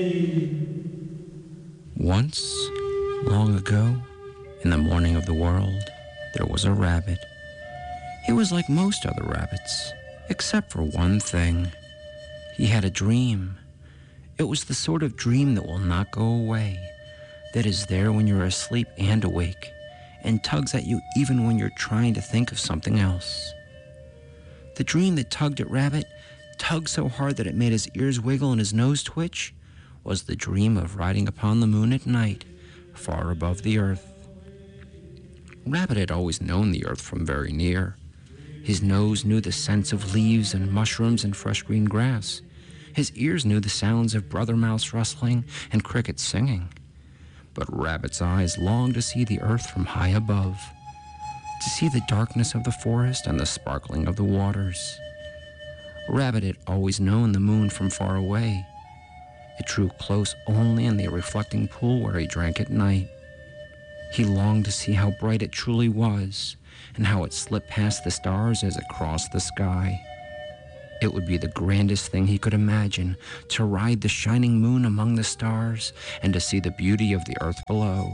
Once, long ago, in the morning of the world, there was a rabbit. He was like most other rabbits, except for one thing. He had a dream. It was the sort of dream that will not go away, that is there when you're asleep and awake, and tugs at you even when you're trying to think of something else. The dream that tugged at Rabbit, tugged so hard that it made his ears wiggle and his nose twitch, was the dream of riding upon the moon at night, far above the earth. Rabbit had always known the earth from very near. His nose knew the scents of leaves and mushrooms and fresh green grass. His ears knew the sounds of brother mouse rustling and crickets singing. But Rabbit's eyes longed to see the earth from high above, to see the darkness of the forest and the sparkling of the waters. Rabbit had always known the moon from far away. It drew close only in the reflecting pool where he drank at night. He longed to see how bright it truly was, and how it slipped past the stars as it crossed the sky. It would be the grandest thing he could imagine, to ride the shining moon among the stars and to see the beauty of the earth below.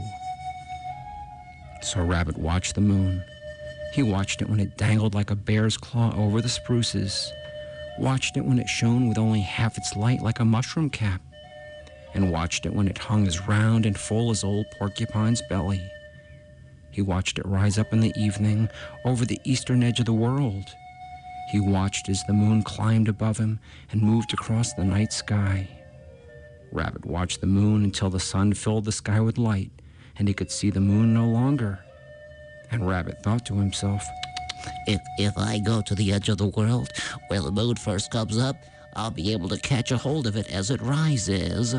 So Rabbit watched the moon. He watched it when it dangled like a bear's claw over the spruces, watched it when it shone with only half its light like a mushroom cap, and watched it when it hung as round and full as old Porcupine's belly. He watched it rise up in the evening over the eastern edge of the world. He watched as the moon climbed above him and moved across the night sky. Rabbit watched the moon until the sun filled the sky with light and he could see the moon no longer. And Rabbit thought to himself, If I go to the edge of the world where the moon first comes up, I'll be able to catch a hold of it as it rises.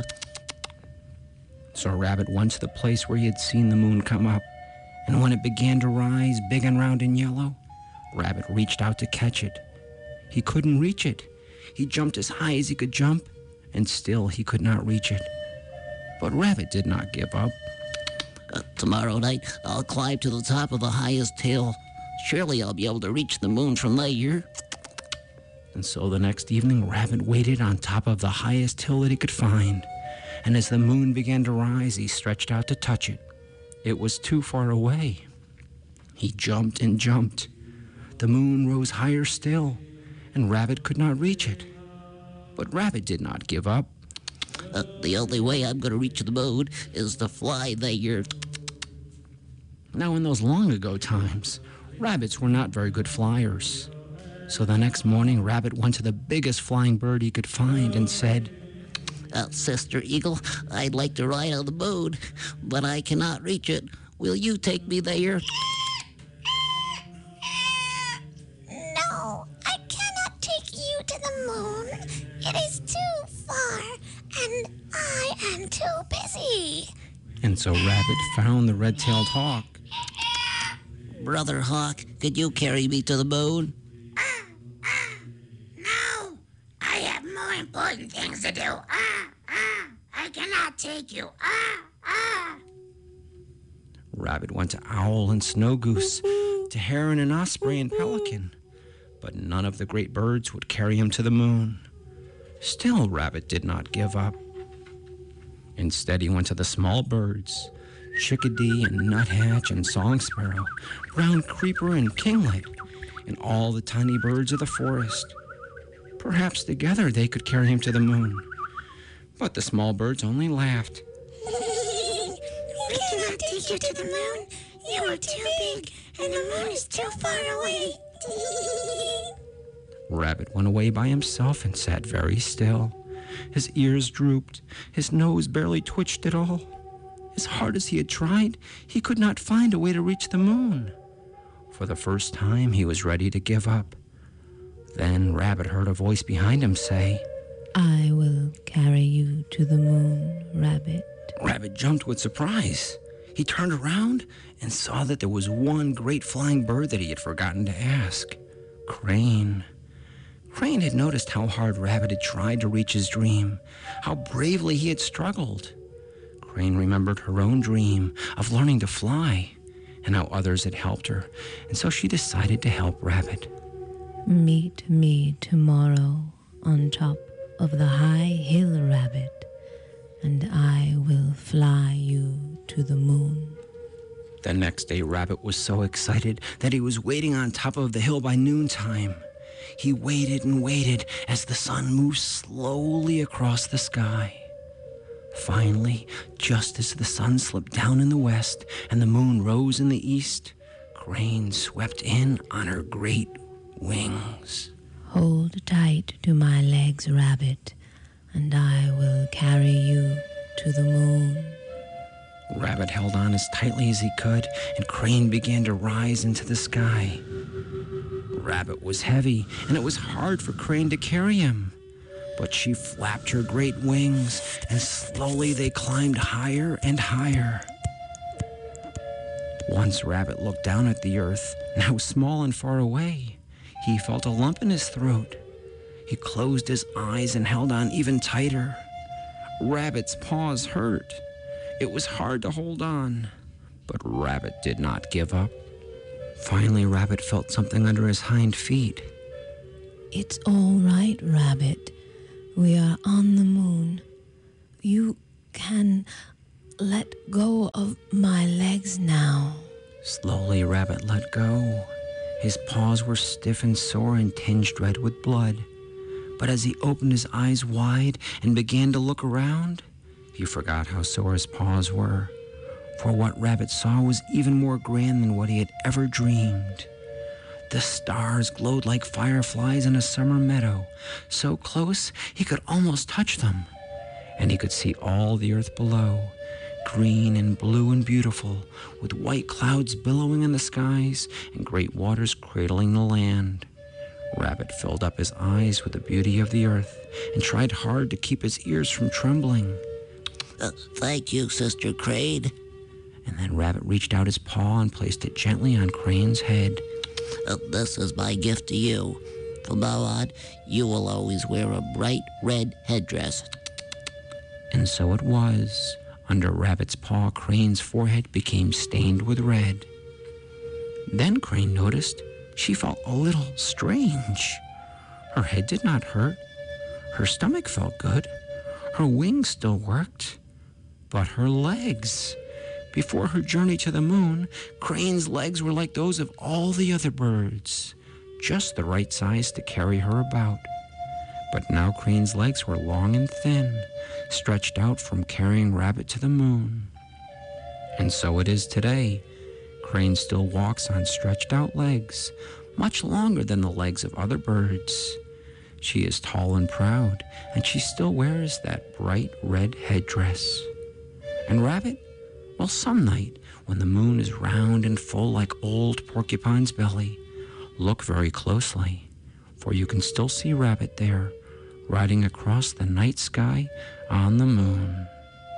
So Rabbit went to the place where he had seen the moon come up, and when it began to rise, big and round and yellow, Rabbit reached out to catch it. He couldn't reach it. He jumped as high as he could jump, and still he could not reach it. But Rabbit did not give up. Tomorrow night, I'll climb to the top of the highest hill. Surely I'll be able to reach the moon from there. And so the next evening, Rabbit waited on top of the highest hill that he could find. And as the moon began to rise, he stretched out to touch it. It was too far away. He jumped and jumped. The moon rose higher still, and Rabbit could not reach it. But Rabbit did not give up. The only way I'm going to reach the moon is to fly there. Now, in those long ago times, rabbits were not very good flyers. So the next morning, Rabbit went to the biggest flying bird he could find and said, Sister Eagle, I'd like to ride on the moon, but I cannot reach it. Will you take me there? No, I cannot take you to the moon. It is too far, and I am too busy. And so Rabbit found the red-tailed hawk. Brother Hawk, could you carry me to the moon? No, I have more important things to do. I cannot take you. Rabbit went to owl and snow goose, to heron and osprey and pelican, but none of the great birds would carry him to the moon. Still, Rabbit did not give up. Instead, he went to the small birds, chickadee and nuthatch and song sparrow, brown creeper and kinglet, and all the tiny birds of the forest. Perhaps together they could carry him to the moon. But the small birds only laughed. We cannot take you to the moon. You are too big, and the moon is too far away. Rabbit went away by himself and sat very still. His ears drooped. His nose barely twitched at all. As hard as he had tried, he could not find a way to reach the moon. For the first time, he was ready to give up. Then Rabbit heard a voice behind him say, I will carry you to the moon, Rabbit. Rabbit jumped with surprise. He turned around and saw that there was one great flying bird that he had forgotten to ask. Crane. Crane had noticed how hard Rabbit had tried to reach his dream, how bravely he had struggled. Crane remembered her own dream of learning to fly and how others had helped her, and so she decided to help Rabbit. Meet me tomorrow on top of the high hill, Rabbit. and I will fly you to the moon. The next day, Rabbit was so excited that he was waiting on top of the hill by noontime. He waited and waited as the sun moved slowly across the sky. Finally, just as the sun slipped down in the west and the moon rose in the east, Crane swept in on her great wings. Hold tight to my legs, Rabbit, and I will carry you to the moon. Rabbit held on as tightly as he could, and Crane began to rise into the sky. Rabbit was heavy, and it was hard for Crane to carry him. But she flapped her great wings, and slowly they climbed higher and higher. Once Rabbit looked down at the earth, now small and far away. He felt a lump in his throat. He closed his eyes and held on even tighter. Rabbit's paws hurt. It was hard to hold on, but Rabbit did not give up. Finally, Rabbit felt something under his hind feet. It's all right, Rabbit. We are on the moon. You can let go of my legs now. Slowly, Rabbit let go. His paws were stiff and sore and tinged red with blood. But as he opened his eyes wide and began to look around, he forgot how sore his paws were. For what Rabbit saw was even more grand than what he had ever dreamed. The stars glowed like fireflies in a summer meadow, so close he could almost touch them. And he could see all the earth below, green and blue and beautiful, with white clouds billowing in the skies and great waters cradling the land. Rabbit filled up his eyes with the beauty of the earth and tried hard to keep his ears from trembling. Thank you, Sister Crane. And then Rabbit reached out his paw and placed it gently on Crane's head. This is my gift to you. From now on, you will always wear a bright red headdress. And so it was. Under Rabbit's paw, Crane's forehead became stained with red. Then Crane noticed she felt a little strange. Her head did not hurt. Her stomach felt good. Her wings still worked. But her legs... Before her journey to the moon, Crane's legs were like those of all the other birds, just the right size to carry her about. But now Crane's legs were long and thin, stretched out from carrying Rabbit to the moon. And so it is today. Crane still walks on stretched out legs, much longer than the legs of other birds. She is tall and proud, and she still wears that bright red headdress. And Rabbit? Well, some night, when the moon is round and full like old Porcupine's belly, look very closely, for you can still see Rabbit there, riding across the night sky on the moon.